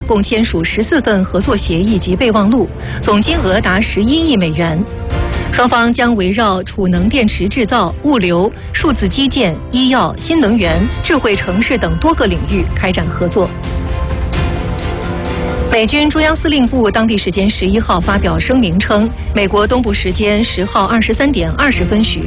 共签署14份合作协议及备忘录，总金额达11亿美元。双方将围绕储能电池制造、物流、数字基建、医药、新能源、智慧城市等多个领域开展合作。美军中央司令部当地时间11号发表声明称，美国东部时间10号23点20分许，